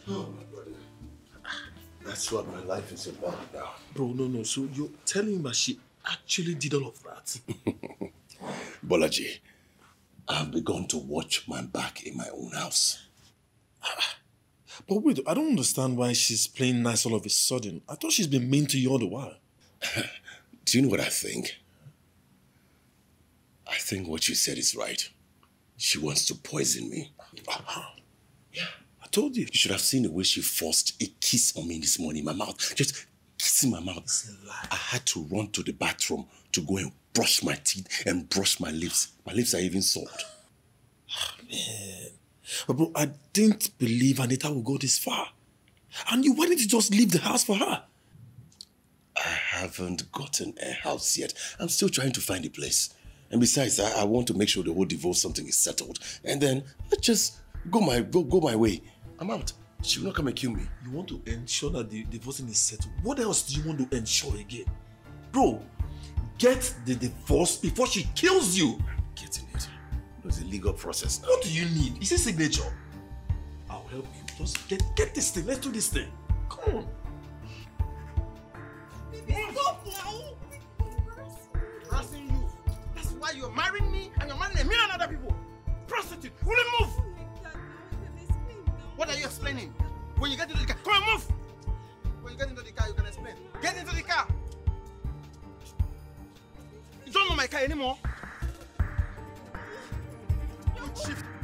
Oh, my brother. That's what my life is about now. Bro, no. So you're telling me that she actually did all of that? Bolaji, I've begun to watch my back in my own house. But wait, I don't understand why she's playing nice all of a sudden. I thought she's been mean to you all the while. Do you know what I think? I think what you said is right. She wants to poison me. Yeah, I told you. You should have seen the way she forced a kiss on me this morning in my mouth. Just kissing my mouth. It's a lie. I had to run to the bathroom to go and brush my teeth and brush my lips. My lips are even salt. Man. But bro, I didn't believe Anita would go this far. And why didn't you just leave the house for her? I haven't gotten a house yet. I'm still trying to find a place. And besides, I want to make sure the whole divorce something is settled. And then let's just go my way. I'm out. She will not come and kill me. You want to ensure that the divorcing is settled. What else do you want to ensure again? Bro, get the divorce before she kills you. I'm getting it. There's a legal process now. What do you need? Is it signature? I'll help you. Just get this thing. Let's do this thing. Come on. Stop now! Harassing you. That's why you're marrying me and you're marrying a million other people. Prostitute, will you move? What are you explaining? When you get into the car, come on, move! When you get into the car, you can explain. Get into the car! You don't know my car anymore? You shift.